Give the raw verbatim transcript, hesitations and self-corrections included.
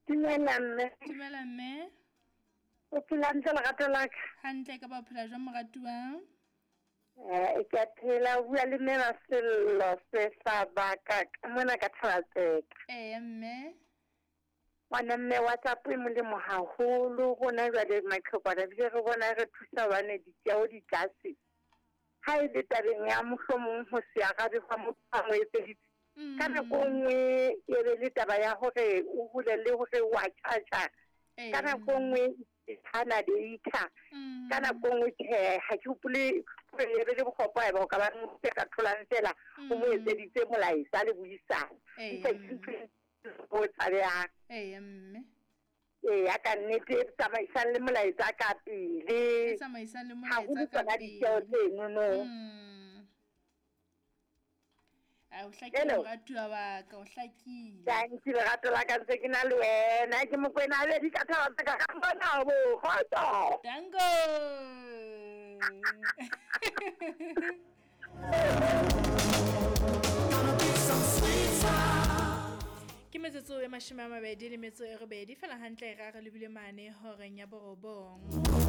Dumela mme. Dumela mme. O phela ntle lerato la ka? Hantle ka ba o phela jwang moratuwa? Eh, ke a phela, o bua le mme Masello Sefabaka ka mona ka Thabatseka. Eya mme. Ngwana mme WhatsApp e molemo haholo rona jwale maqhekwana ebile re bona re thusa bane ditjeo di tlase. Ha e le tabeng ya mohlomong ho se arabe fa motho a mo etseditse. Ka nako nngwe e be le taba ya hore o hule le hore wa charge. Ka nako nngwe e hana data. Ka nako nngwe tjhe ha ke hopole e be le bohlokwa ba ka ba ntse ka tholang fela o mo etseditse molaetsa le buisana. Bo tsaya Eya mme. Eh ya ka nnete tsamaisan le molaetsa ka pele. E tsamaisan le molaetsa ka pele. Ha ho tsona no. A o hlakile moratuwa wa ka o hlakile. Thank you lerato la ka ntse ke na le wena ke mo kwena le di ka Thabatseka ka bona bo kgotso. Dango. Ke metsotso e mashome a mabedi le metso e robedi fela hantle ra re lebile mane horeng ya borobong.